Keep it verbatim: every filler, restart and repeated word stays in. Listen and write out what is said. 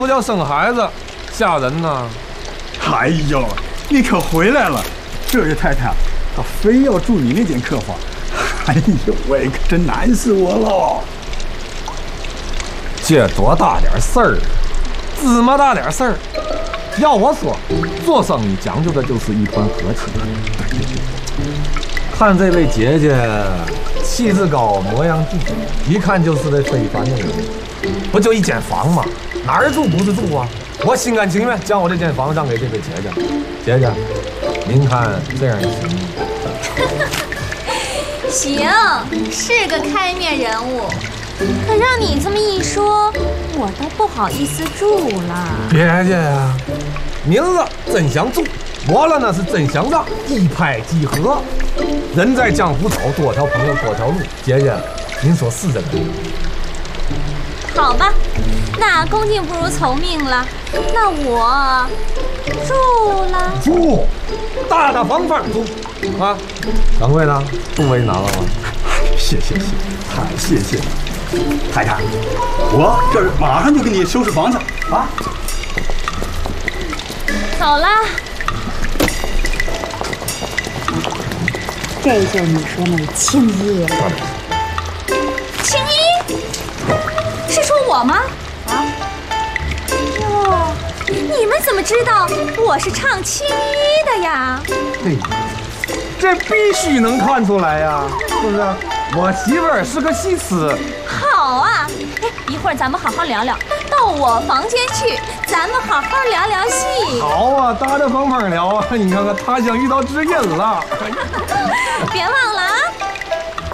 不叫生孩子，吓人呐！ 哎呦，你可回来了，这位太太，她非要住你那间客房。哎呦喂，可真难死我喽！ 这多大点事儿，芝麻大点事儿。要我说，做生意讲究的就是一团和气。看这位姐姐，气质高，模样俊，一看就是位非凡的人。不就一间房吗？哪儿住不是住啊？我心甘情愿将我这间房让给这位姐姐。姐姐，您看这样行吗？ 行，是个开面人物。可让你这么一说，我都不好意思住了。 别介呀，明儿真想住，我了那是真想让，一拍即合。人在江湖走，多条朋友多条路。姐姐，您说是这个？ 好吧，那恭敬不如从命了。那我住了。 住，大大方方住啊！掌柜的，不为难了吗？ 谢谢谢，太谢谢了。太太，我这儿马上就给你收拾房子啊！ 好啦， 这就是你说那青衣。 青衣，是说我吗？啊？哟，你们怎么知道我是唱青衣的呀？ 嘿，这必须能看出来呀，是不是？我媳妇儿是个戏痴。 好啊，哎，一会儿咱们好好聊聊，到我房间去，咱们好好聊聊戏。 好啊，大大方方聊啊，你看看他乡遇到知音了。 别忘了啊。